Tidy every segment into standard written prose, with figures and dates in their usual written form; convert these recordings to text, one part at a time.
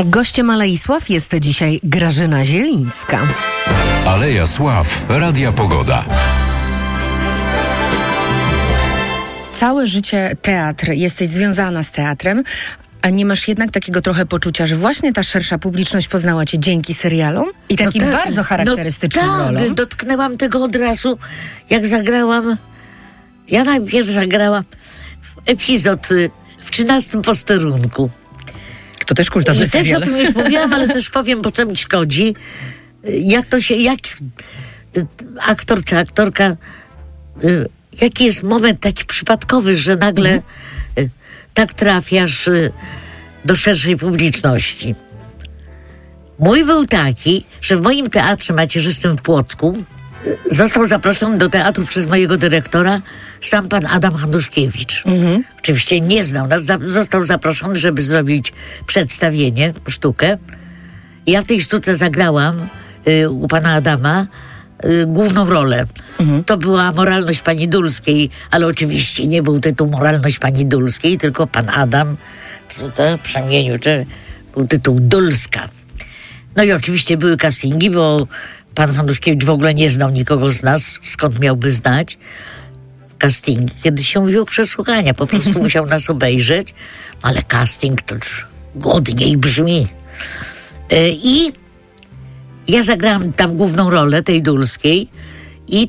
Gościem Alei Sław jest dzisiaj Grażyna Zielińska. Aleja Sław, Radia Pogoda. Całe życie teatr, jesteś związana z teatrem, a nie masz jednak takiego trochę poczucia, że właśnie ta szersza publiczność poznała cię dzięki serialom i takim bardzo charakterystycznym rolom? Dotknęłam tego od razu, jak zagrałam. Ja najpierw zagrałam epizod w 13 posterunku. To też kultowy serial. Też o tym już mówiłam, ale też powiem, po co mi szkodzi. Jak aktor czy aktorka, jaki jest moment taki przypadkowy, że nagle tak trafiasz do szerszej publiczności. Mój był taki, że w moim teatrze macierzystym w Płocku został zaproszony do teatru przez mojego dyrektora sam pan Adam Hanuszkiewicz. Oczywiście nie znał nas, został zaproszony, żeby zrobić przedstawienie, sztukę. I ja w tej sztuce zagrałam u pana Adama główną rolę. To była Moralność pani Dulskiej, ale oczywiście nie był tytuł Moralność pani Dulskiej, tylko pan Adam, to przemienił, był tytuł Dulska. No i oczywiście były castingi, bo pan Hanuszkiewicz w ogóle nie znał nikogo z nas, skąd miałby znać. Casting, kiedy się mówiło przesłuchania, po prostu musiał nas obejrzeć, ale casting to godniej brzmi. I ja zagrałam tam główną rolę tej Dulskiej i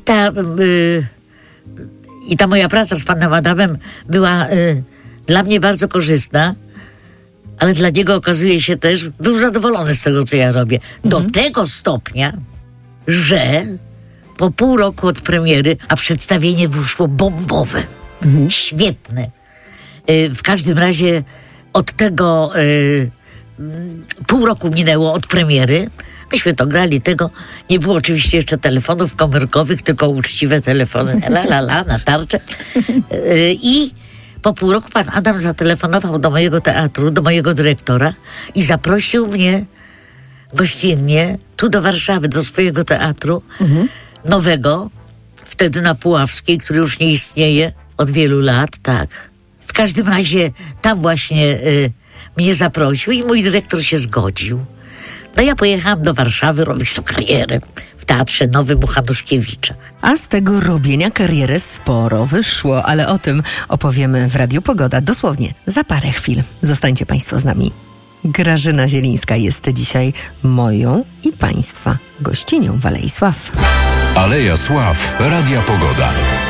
ta moja praca z panem Adamem była dla mnie bardzo korzystna, ale dla niego okazuje się też, był zadowolony z tego, co ja robię. Do tego stopnia, że po pół roku od premiery, a przedstawienie wyszło bombowe, świetne. W każdym razie od tego pół roku minęło od premiery. Myśmy to grali, tego nie było oczywiście jeszcze telefonów komórkowych, tylko uczciwe telefony na tarczę. I po pół roku pan Adam zatelefonował do mojego teatru, do mojego dyrektora i zaprosił mnie gościnnie tu do Warszawy, do swojego teatru nowego, wtedy na Puławskiej, który już nie istnieje od wielu lat, tak. W każdym razie tam właśnie mnie zaprosił i mój dyrektor się zgodził. No ja pojechałam do Warszawy robić tu karierę w Teatrze Nowym u Hanuszkiewicza. A z tego robienia kariery sporo wyszło, ale o tym opowiemy w Radiu Pogoda dosłownie za parę chwil. Zostańcie Państwo z nami. Grażyna Zielińska jest dzisiaj moją i Państwa gościnią w Alei Sław. Aleja Sław, Radia Pogoda.